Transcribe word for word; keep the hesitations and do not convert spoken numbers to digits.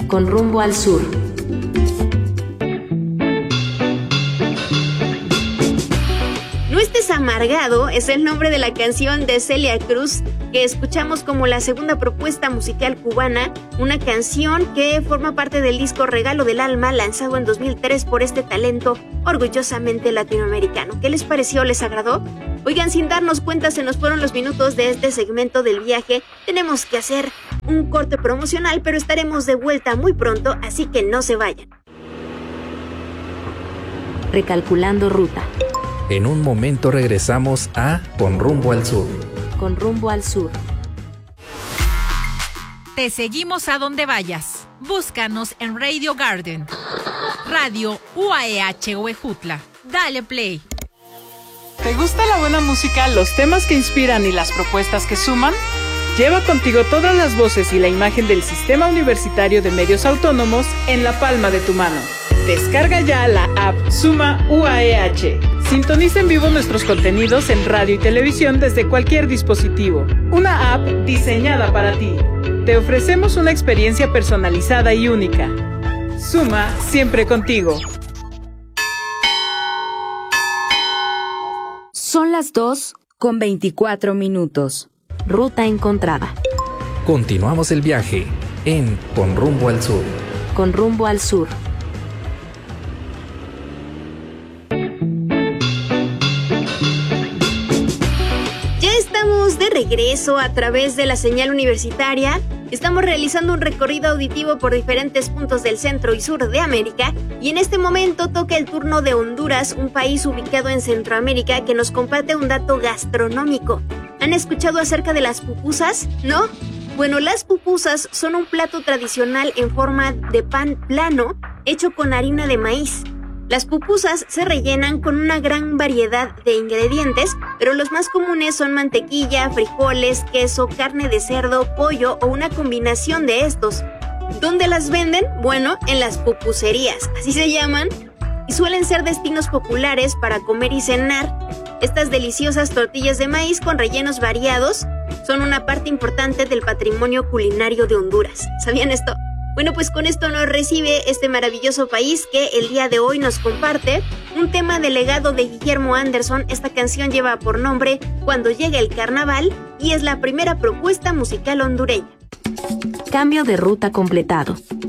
Con rumbo al sur. No estés amargado es el nombre de la canción de Celia Cruz que escuchamos como la segunda propuesta musical cubana, una canción que forma parte del disco Regalo del Alma, lanzado en dos mil tres por este talento orgullosamente latinoamericano. ¿Qué les pareció? ¿Les agradó? Oigan, sin darnos cuenta, se nos fueron los minutos de este segmento del viaje. Tenemos que hacer un corte promocional, pero estaremos de vuelta muy pronto, así que no se vayan. Recalculando ruta. En un momento regresamos a Con rumbo al sur. Con rumbo al sur. Te seguimos a donde vayas. Búscanos en Radio Garden. Radio U A E H Huejutla. Dale play. ¿Te gusta la buena música, los temas que inspiran y las propuestas que suman? Lleva contigo todas las voces y la imagen del Sistema Universitario de Medios Autónomos en la palma de tu mano. Descarga ya la app Suma U A E H. Sintoniza en vivo nuestros contenidos en radio y televisión desde cualquier dispositivo. Una app diseñada para ti. Te ofrecemos una experiencia personalizada y única. Suma siempre contigo. Son las dos con veinticuatro minutos. Ruta encontrada. Continuamos el viaje en Con rumbo al sur. Con rumbo al sur. Estamos de regreso a través de la señal universitaria. Estamos realizando un recorrido auditivo por diferentes puntos del centro y sur de América y en este momento toca el turno de Honduras, un país ubicado en Centroamérica que nos comparte un dato gastronómico. ¿Han escuchado acerca de las pupusas? ¿No? Bueno, las pupusas son un plato tradicional en forma de pan plano hecho con harina de maíz. Las pupusas se rellenan con una gran variedad de ingredientes, pero los más comunes son mantequilla, frijoles, queso, carne de cerdo, pollo o una combinación de estos. ¿Dónde las venden? Bueno, en las pupuserías, así se llaman, y suelen ser destinos populares para comer y cenar. Estas deliciosas tortillas de maíz con rellenos variados son una parte importante del patrimonio culinario de Honduras. ¿Sabían esto? Bueno, pues con esto nos recibe este maravilloso país que el día de hoy nos comparte un tema del legado de Guillermo Anderson. Esta canción lleva por nombre Cuando llega el carnaval y es la primera propuesta musical hondureña. Cambio de ruta completado.